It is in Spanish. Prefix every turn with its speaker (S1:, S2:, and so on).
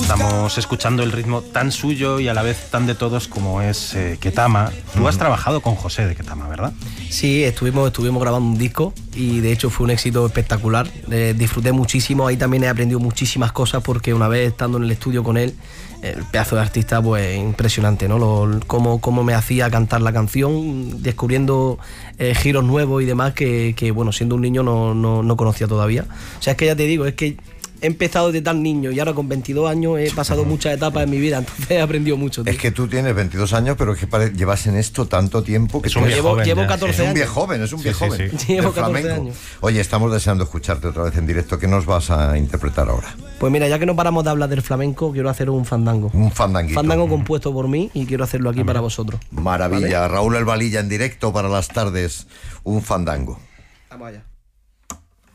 S1: Estamos escuchando el ritmo tan suyo y a la vez tan de todos como es Ketama. Tú has trabajado con José de Ketama, ¿verdad?
S2: Sí, estuvimos grabando un disco y de hecho fue un éxito espectacular. Disfruté muchísimo, ahí también he aprendido muchísimas cosas porque una vez estando en el estudio con él, el pedazo de artista, pues impresionante, ¿no? Cómo me hacía cantar la canción, descubriendo giros nuevos y demás que bueno, siendo un niño no conocía todavía. O sea, es que ya te digo, es que he empezado desde tan niño y ahora con 22 años he pasado muchas etapas en mi vida, entonces he aprendido mucho, tío.
S3: Es que tú tienes 22 años, pero es que llevas en esto tanto tiempo que
S2: llevo 14 años.
S3: Es un viejo joven.
S2: Sí. Llevo 14 años.
S3: Oye, estamos deseando escucharte otra vez en directo. ¿Qué nos vas a interpretar ahora?
S2: Pues mira, ya que no paramos de hablar del flamenco, quiero hacer un fandango.
S3: Un fandanguito.
S2: Fandango compuesto por mí y quiero hacerlo aquí para vosotros.
S3: Maravilla.
S2: ¿Vale?
S3: Raúl El Valilla en directo para las tardes. Un fandango.
S2: Vamos allá.